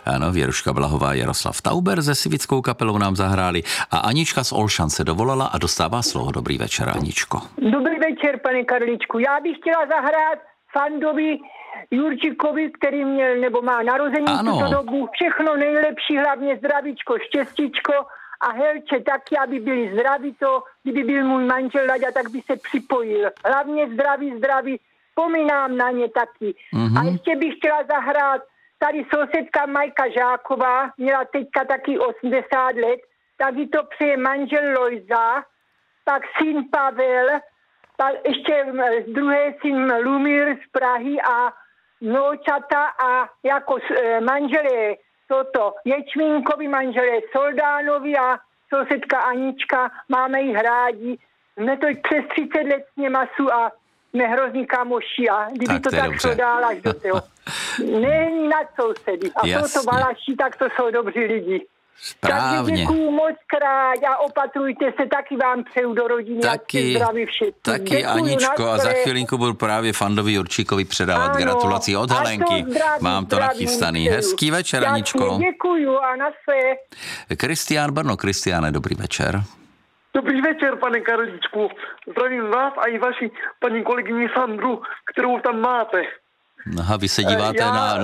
Ano, Věruška Blahová, Jaroslav Tauber se Sivickou kapelou nám zahráli a Anička z Olšan se dovolala a dostává slovo. Dobrý večer, Aničko. Dobrý večer, pane Karličku. Já bych chtěla zahrát Fandovi Jurčíkovi, který měl nebo má narození tuto dobu. Všechno nejlepší, hlavně zdravíčko, štěstíčko a Helče taky, aby byli zdraví to, kdyby byl můj manžel Laďa, tak by se připojil. Hlavně zdraví, vzpomínám na ně taky. A ještě bych chtěla zahrát tady sousedka Majka Žáková, měla teďka taky 80 let, tak jí to přeje manžel Lojza, pak syn Pavel, pak ještě druhý syn Lumír z Prahy a vnoučata a jako manželé toto Ječmínkovi, manželé Soldánovi a sousedka Anička, máme jich rádi. Jsme to přes 30 let s něma jsou a jsme hrozný kamoši a kdyby to tak šlo dál až do toho. Není nad sousedy. A jsou to Valaši, tak to jsou dobří lidi. Správně. Takže děkuju moc krát a opatrujte se, taky vám přeju do rodiny. Taky, zdraví všichni. Taky děkuju, Aničko, a za chvilinku budu právě Fandovi Jurčíkovi předávat gratulaci od Helenky. Mám to nachystaný. Hezký večer, Aničko. Děkuju a na se. Kristián Brno. Kristiáne, dobrý večer. Dobrý večer, pane Karličku. Zdravím vás a i vaši paní kolegyni Sandru, kterou tam máte. Aha, vy se díváte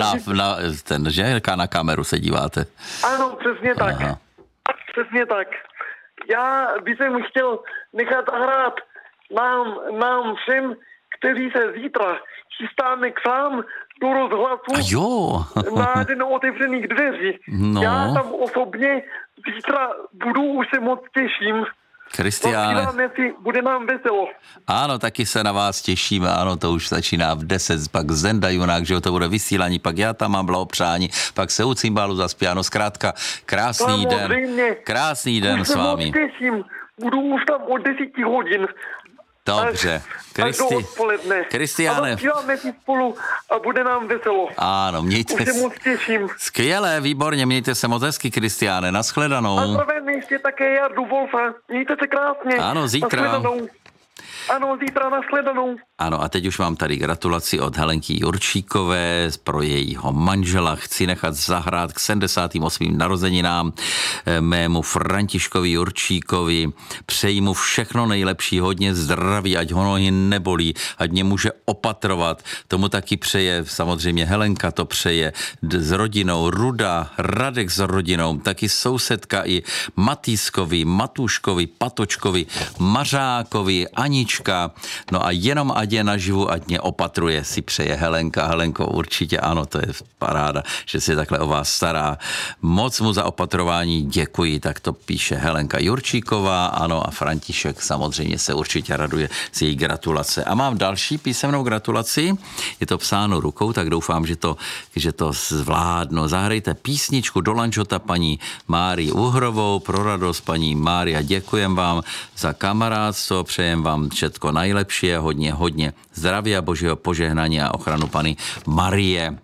na kameru se díváte. Ano, přesně tak. Aha. Přesně tak. Já bych chtěl nechat hrát nám všem, kteří se zítra chystáme k vám do rozhlasu na den otevřených dveří. No. Já tam osobně zítra budu, už se moc těším. Kristiáne. Bude nám veselo. Ano, taky se na vás těšíme, ano, to už začíná v 10, pak Zenda Junák, že to bude vysílání, pak já tam mám blahopřání, pak se u cymbálu zaspěno, zkrátka krásný den s vámi. Těším, budu už tam od 10 hodin. Dobře. Kristiáne. A si spolu a bude nám veselo. Ano, mějte se. Moc těším. Skvělé, výborně, mějte se moc hezky, Kristiáne, nashledanou. A zdravím ještě také Jardu Wolfa. Mějte se krásně. Ano, zítra. Ano, zítra nashledanou. Ano, a teď už mám tady gratulaci od Helenky Jurčíkové pro jejího manžela. Chci nechat zahrát k 78. narozeninám mému Františkovi Jurčíkovi. Přeji mu všechno nejlepší, hodně zdraví, ať ho nohy nebolí, ať mě může opatrovat. Tomu taky přeje, samozřejmě Helenka to přeje s rodinou, Ruda, Radek s rodinou, taky sousedka i Matýskovi, Matuškovi, Patočkovi, Mařákovi, Anička. No a jenom ať je naživu, ať mě opatruje, si přeje Helenka. Helenko, určitě ano, to je paráda, že se takhle o vás stará. Moc mu za opatrování děkuji, tak to píše Helenka Jurčíková, ano, a František samozřejmě se určitě raduje z její gratulace. A mám další písemnou gratulaci, je to psáno rukou, tak doufám, že to zvládnu. Zahrajte písničku do Lanžota paní Márii Uhrovou, pro radost paní Mária, děkujem vám za kamarádstvo, přejem vám všetko nejlepší, hodně zdraví a božího požehnání a ochranu Panny Marie.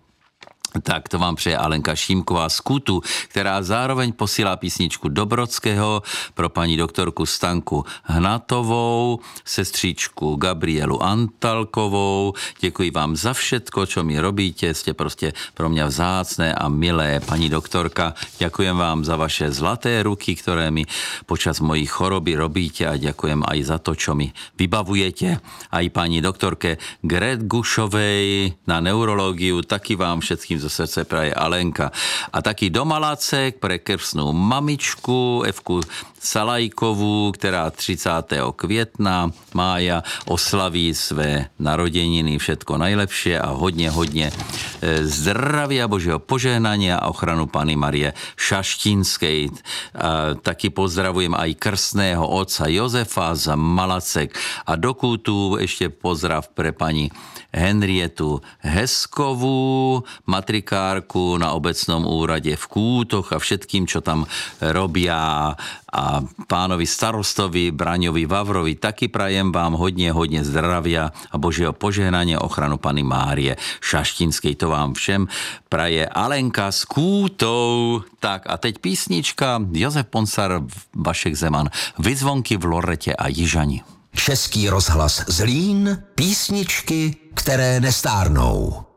Tak to vám přeje Alenka Šímková z Kůtu, která zároveň posílá písničku do Brodského pro paní doktorku Stanku Hnatovou, sestřičku Gabrielu Antalkovou. Děkuji vám za všetko, čo mi robíte, jste prostě pro mě vzácné a milé. Paní doktorka, děkujem vám za vaše zlaté ruky, které mi počas mojí choroby robíte a děkujem aj za to, čo mi vybavujete. A i paní doktorke Gret Gušovej na neurologiu, taky vám všetkým zo srdce praje Alenka. A taky do Malacek pre krstnou mamičku Evku Salajkovú, která 30. května mája oslaví své narozeniny. Všetko nejlepší a hodně zdraví a božího požehnání a ochranu Panny Marie Šaštínskej. Taky pozdravujem aj krstného otca Jozefa z Malacek. A do Kútu ještě pozdrav pre paní Henrietu Heskovú, matrikárku na obecnom úrade v Kútoch a všetkým, čo tam robia, a pánovi starostovi Braňovi Vavrovi taky prajem vám hodně zdravia a božího požehnania, ochranu Panny Márie Šaštínskej. To vám všem praje Alenka z Kútov. Tak a teď písnička Josef Ponsar, Vašek Zeman, Vyzvonky v Lorete a Jižani. Český rozhlas Zlín, písničky, které nestárnou.